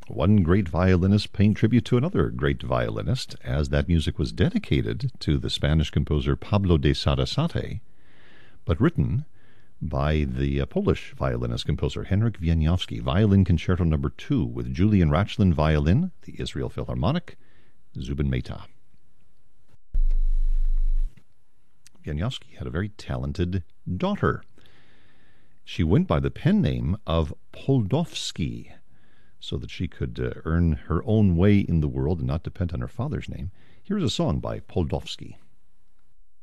One great violinist paying tribute to another great violinist, as that music was dedicated to the Spanish composer Pablo de Sarasate, but written by the Polish violinist-composer Henryk Wieniawski. Violin Concerto No. 2 with Julian Rachlin violin, the Israel Philharmonic, Zubin Mehta. Wieniawski had a very talented daughter. She went by the pen name of Poldovsky, so that she could earn her own way in the world and not depend on her father's name. Here's a song by Poldovsky.